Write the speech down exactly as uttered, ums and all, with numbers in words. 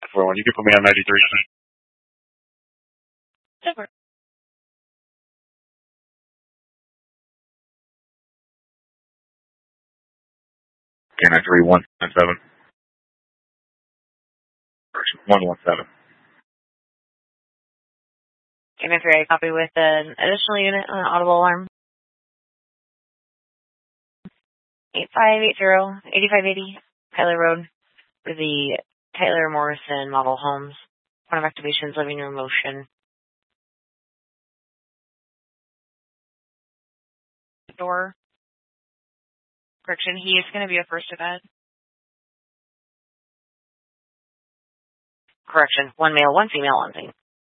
four one, you can put me on ninety-three. Super. K nine three one nine seven. one one seven. K nine three, I copy with an additional unit on an audible alarm. eight five eight zero, eighty-five eighty, Tyler Road, for the Tyler Morrison Model Homes. Point of activations, living room motion. Door. Correction, he is going to be a first event. Correction, one male, one female, one thing.